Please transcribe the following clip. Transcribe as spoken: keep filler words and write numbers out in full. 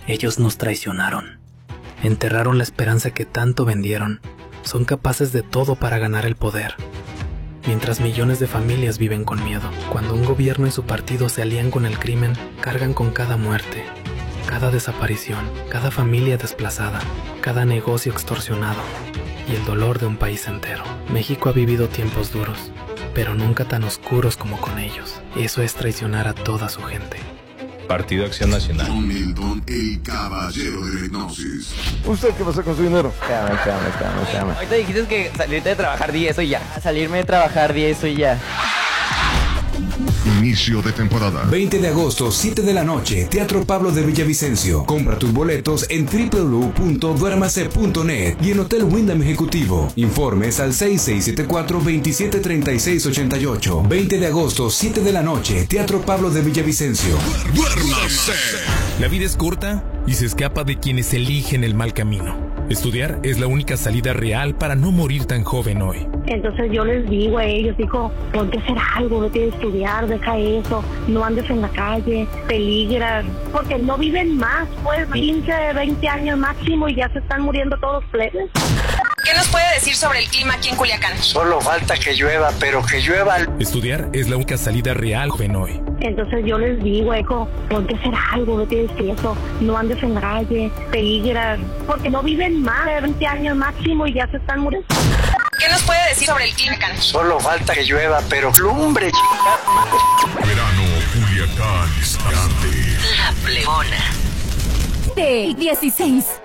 Ellos nos traicionaron. Enterraron la esperanza que tanto vendieron. Son capaces de todo para ganar el poder. Mientras millones de familias viven con miedo, cuando un gobierno y su partido se alían con el crimen, cargan con cada muerte, cada desaparición, cada familia desplazada, cada negocio extorsionado y el dolor de un país entero. México ha vivido tiempos duros, pero nunca tan oscuros como con ellos. Eso es traicionar a toda su gente. Partido Acción Nacional. Don el Don, el caballero de la hipnosis. ¿Usted qué pasa con su dinero? Espérame, espérame, espérame, espérame. Ahorita dijiste que salirte de trabajar di eso y ya. Salirme de trabajar di eso y ya. Inicio de temporada. veinte de agosto, siete de la noche, Teatro Pablo de Villavicencio. Compra tus boletos en doble u doble u doble u punto duermase punto net y en Hotel Wyndham Ejecutivo. Informes al seis seis siete cuatro, veintisiete treinta y seis ochenta y ocho. veinte de agosto, siete de la noche, Teatro Pablo de Villavicencio. ¡Duérmase! La vida es corta y se escapa de quienes eligen el mal camino. Estudiar es la única salida real para no morir tan joven hoy. Entonces yo les digo a ellos, digo, ponte a hacer algo, vete a estudiar, deja eso, no andes en la calle, peligras, porque no viven más, pues quince, veinte años máximo y ya se están muriendo todos plebes. ¿Qué nos puede decir sobre el clima aquí en Culiacán? Solo falta que llueva, pero que llueva. Estudiar es la única salida real joven hoy. Entonces yo les digo, eco, ponte a hacer algo, vete a estudiar eso, no andes en la calle, peligras, porque no viven más de veinte años máximo y ya se están muriendo. ¿Qué nos puede decir sobre el clima? Solo falta que llueva, pero lumbre, chica. Verano Culiacán es grande. La Plebona. De dieciséis